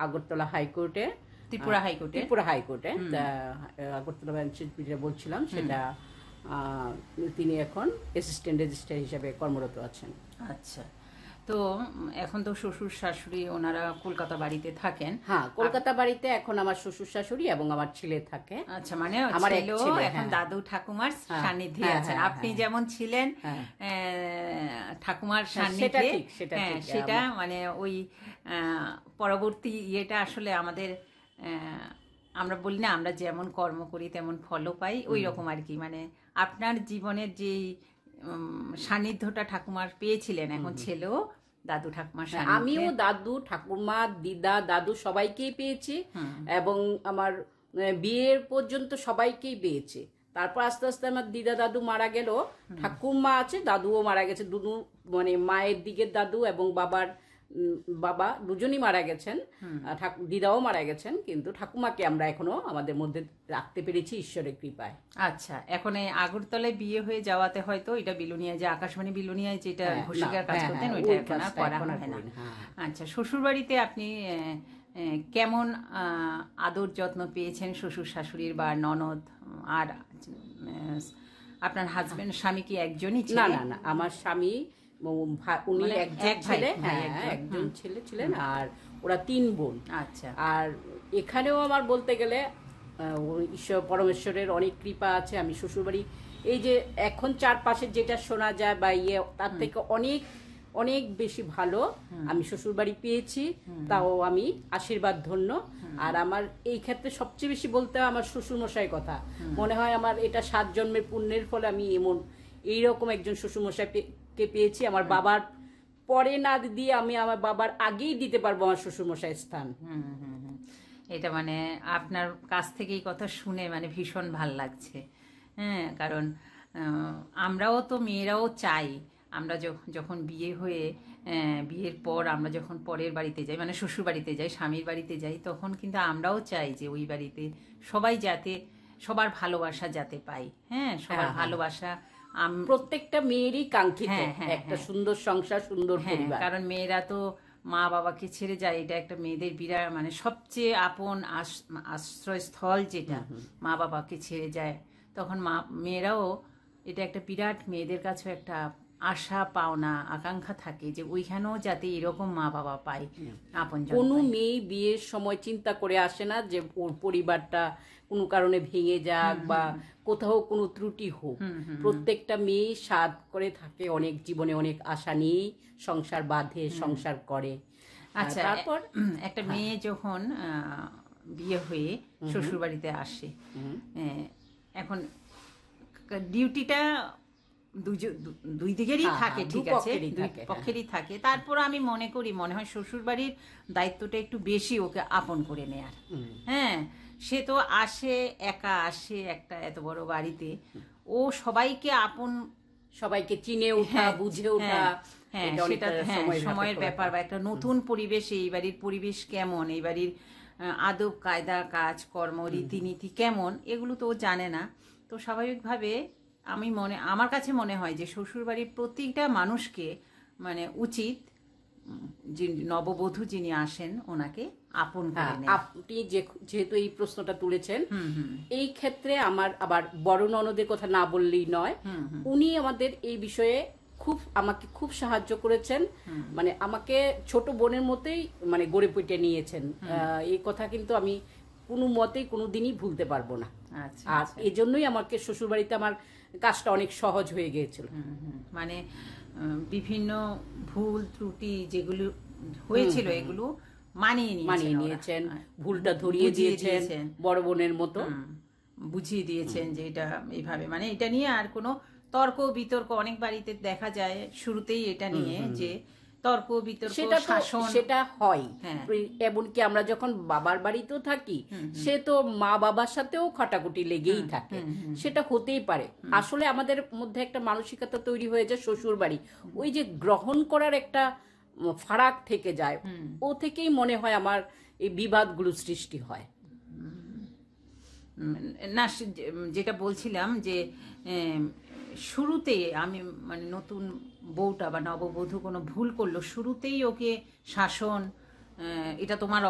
আগরতলা হাইকোর্টে, ত্রিপুরা হাইকোর্টে আগরতলা বেঞ্চের যেটা বলছিলাম সেটা তিনি এখন অ্যাসিস্ট্যান্ট রেজিস্ট্রার হিসেবে কর্মরত আছেন। আচ্ছা, তো এখন তো শ্বশুর শাশুড়ি ওনারা কলকাতা বাড়িতে থাকেন? হ্যাঁ, কলকাতা বাড়িতে এখন আমার শ্বশুর শাশুড়ি এবং আমার ছেলে থাকে। আচ্ছা, মানে আমার এখন দাদু ঠাকুমার সান্নিধ্যে আছেন। আপনি যেমন ছিলেন ঠাকুমার সান্নিধ্যে, সেটা মানে ওই পরবর্তী ইয়েটা আসলে আমাদের, আমরা বলি না আমরা যেমন কর্ম করি তেমন ফলও পাই, ওই রকম আর কি। মানে আপনার জীবনের যেই সান্নিধ্যটা ঠাকুমার পেয়েছিলেন, এখন ছেলেও দাদু ঠাকুমার সান্নিধ্যে। আমিও দাদু ঠাকুমা দিদা দাদু সবাইকেই পেয়েছি এবং আমার বিয়ের পর্যন্ত সবাইকেই পেয়েছি। তারপর আস্তে আস্তে আমার দিদা দাদু মারা গেল, ঠাকুমা আছে, দাদুও মারা গেছে। দুদু মানে মায়ের দিকের দাদু এবং বাবা দুজনই মারা গেছেন, দিদাও মারা গেছেন, কিন্তু ঠাকুমাকে আমরা এখনো আমাদের মধ্যে রাখতে পেরেছি ঈশ্বরের কৃপায়। আচ্ছা, এখন এই আগরতলায় বিয়ে হয়ে যাওয়াতে হয়তো এটা বিলুনিয়া, যে আকাশবাণী বিলুনিয়ায় যেটা ঘোষিকার কাজ করতেন, ওইটা এখন আর করা হয় না। আচ্ছা, শ্বশুর বাড়িতে আপনি কেমন আদর যত্ন পেয়েছেন শ্বশুর শাশুড়ির বা ননদ? আর আপনার হাজবেন্ড স্বামী কি একজনই ছিলেন? না, আমার স্বামী উনি একজন ছেলে ছিলেন আর ওরা 3 বোন। আচ্ছা, আর এখানেও আমার বলতে গেলে ঈশ্বর পরমেশ্বরের অনেক কৃপা আছে। আমি শ্বশুরবাড়ি এই যে এখন চারপাশে যেটা শোনা যায় বা তার থেকে অনেক অনেক বেশি ভালো আমি শ্বশুরবাড়ি পেয়েছি, তাও আমি আশীর্বাদ ধন্য। আর আমার এই ক্ষেত্রে সবচেয়ে বেশি বলতে আমার শ্বশুরমশাই কথা মনে হয়, আমার এটা 7 জন্মের পুণ্যের ফলে আমি এইরকম একজন শ্বশুরমশাইকে পেয়েছি। আমার বাবার পরে না দিয়ে আমি আমার বাবার আগেই দিতে পারবো আমার শ্বশুরমশাইয়ের স্থান। এটা মানে আপনার কাছ থেকে এই কথা শুনে মানে ভীষণ ভাল লাগছে। হ্যাঁ, কারণ আমরাও তো মেয়েরাও চাই, আমরা যখন বিয়ে হয়ে বিয়ের পর আমরা যখন পরের বাড়িতে যাই, মানে শ্বশুর বাড়িতে যাই, স্বামীর বাড়িতে যাই, তখন কিন্তু আমরাও চাই যে ওই বাড়িতে সবাই যাতে সবার ভালোবাসা যাতে পাই। হ্যাঁ, সবার ভালোবাসা প্রত্যেকটা মেয়েরই কাঙ্ক্ষিত একটা সুন্দর সংসার, সুন্দর পরিবার। কারণ মেয়েরা তো মা বাবাকে ছেড়ে যায়, এটা একটা মেয়েদের বিরাট মানে সবচেয়ে আপন আশ্রয়স্থল, যেটা মা বাবাকে ছেড়ে যায়, তখন মেয়েরাও এটা একটা বিরাট, মেয়েদের কাছেও একটা আশা পাওনা আকাঙ্ক্ষা থাকে যে ওইখানেও যাতে এরকম মা বাবা পায়, আপনজন। কোনো মেয়ে বিয়ের সময় চিন্তা করে আসে না যে ওর পরিবারটা কোনো কারণে ভেঙে যাক বা কোথাও কোনো ত্রুটি হোক। প্রত্যেকটা মেয়ে সাধ করে থাকে, অনেক জীবনে অনেক আশা নিয়েই সংসার বাঁধে, সংসার করে। আচ্ছা, তারপর একটা মেয়ে যখন বিয়ে হয়ে শ্বশুর বাড়িতে আসে, এখন ডিউটিটা দুই দিকেরই থাকে, ঠিক আছে, দুই পক্ষেরই থাকে। তারপর আমি মনে হয় শ্বশুর বাড়ির দায়িত্বটা একটু বেশি ওকে আপন করে নেয়ার। হ্যাঁ, সে তো আসে, একা আসে একটা এত বড় বাড়িতে, ও সবাইকে সবাইকে চিনে ওঠা, বুঝে ওঠা, সেটা সময়ের ব্যাপার, বা একটা নতুন পরিবেশ, এই বাড়ির পরিবেশ কেমন, এই বাড়ির আদব কায়দা, কাজ কর্ম, রীতিনীতি কেমন, এগুলো তো ও জানে না। তো স্বাভাবিকভাবে আমার কাছে মনে হয় যে শ্বশুরবাড়ির প্রত্যেকটা মানুষকে মানে উচিত, যে নববধূ যিনি আসেন ওনাকে আপন করে নেওয়া। আপনি যেহেতু এই প্রশ্নটা তুলেছেন, এই ক্ষেত্রে আমার আবার বড় ননদের কথা না বললেই নয়। উনি আমাদের এই বিষয়ে আমাকে খুব সাহায্য করেছেন, মানে আমাকে ছোট বোনের মতোই মানে গড়ে পুঁটে নিয়েছেন। এই কথা কিন্তু আমি কোনো মতেই কোনোদিনই ভুলতে পারবো না। আর এই জন্যই আমাকে শ্বশুরবাড়িতে আমার কাজটা অনেক সহজ হয়ে গিয়েছিল। মানে বিভিন্ন ভুল ত্রুটি যেগুলো হয়েছিল এগুলো মানিয়ে নিয়েছেন, ভুলটা ধরিয়ে দিয়েছেন, বড় বোনের মতো বুঝিয়ে দিয়েছেন যে এটা এইভাবে, মানে এটা নিয়ে আর কোনো তর্ক বিতর্ক অনেক বাড়িতে দেখা যায় শুরুতেই এটা নিয়ে যে তর্ক বিতর্ক শাসন সেটা হয়। এমনকি আমরা যখন বাবার বাড়িতেও থাকি, সে তো মা বাবার সাথেও খাটাকুটি লেগেই থাকে, সেটা হতেই পারে। আসলে আমাদের মধ্যে একটা মানসিকতা তৈরি হয়ে যায় শ্বশুর বাড়ি, ওই যে গ্রহণ করার একটা ফারাক থেকে যায়, ও থেকেই মনে হয় আমার এই বিবাদগুলো সৃষ্টি হয়। না, যেটা বলছিলাম যে শুরুতে আমি মানে নতুন বউটা বা নববধূ কোনো ভুল করলো, শুরুতেই ওকে শাসন, এটা তোমার